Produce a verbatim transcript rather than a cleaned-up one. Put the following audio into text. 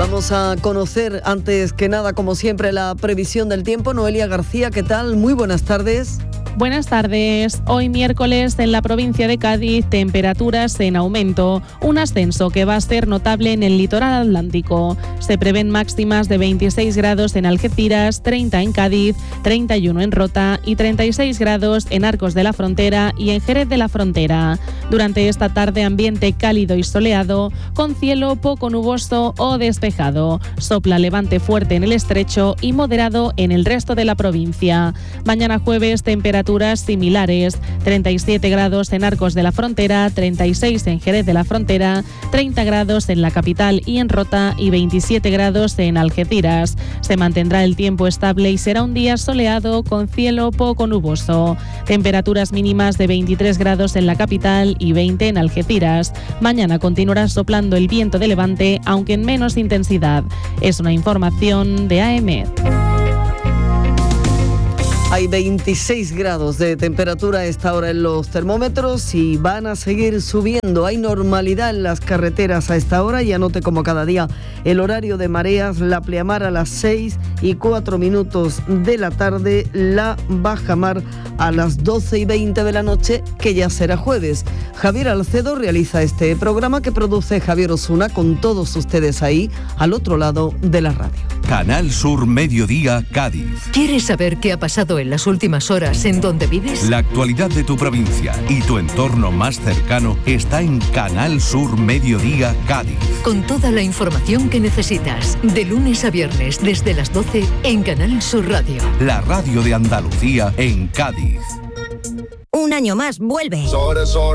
Vamos a conocer antes que nada, como siempre, la previsión del tiempo. Noelia García, ¿qué tal? Muy buenas tardes. Buenas tardes. Hoy miércoles en la provincia de Cádiz, temperaturas en aumento, un ascenso que va a ser notable en el litoral atlántico. Se prevén máximas de veintiséis grados en Algeciras, treinta en Cádiz, treinta y uno en Rota y treinta y seis grados en Arcos de la Frontera y en Jerez de la Frontera. Durante esta tarde, ambiente cálido y soleado, con cielo poco nuboso o despejado. Sopla levante fuerte en el estrecho y moderado en el resto de la provincia. Mañana jueves, temperaturas similares, treinta y siete grados en Arcos de la Frontera, treinta y seis en Jerez de la Frontera, treinta grados en la capital y en Rota y veintisiete grados en Algeciras. Se mantendrá el tiempo estable y será un día soleado con cielo poco nuboso. Temperaturas mínimas de veintitrés grados en la capital y veinte en Algeciras. Mañana continuará soplando el viento de levante, aunque en menos intensidad. Es una información de A E M E T. Hay veintiséis grados de temperatura a esta hora en los termómetros y van a seguir subiendo. Hay normalidad en las carreteras a esta hora y anote como cada día el horario de mareas, la pleamar a las seis y cuatro minutos de la tarde, la bajamar a las doce y veinte de la noche, que ya será jueves. Javier Alcedo realiza este programa que produce Javier Osuna con todos ustedes ahí al otro lado de la radio. Canal Sur Mediodía, Cádiz. ¿Quieres saber qué ha pasado en las últimas horas en donde vives? La actualidad de tu provincia y tu entorno más cercano está en Canal Sur Mediodía, Cádiz. Con toda la información que necesitas, de lunes a viernes desde las doce en Canal Sur Radio. La radio de Andalucía en Cádiz. Un año más vuelve.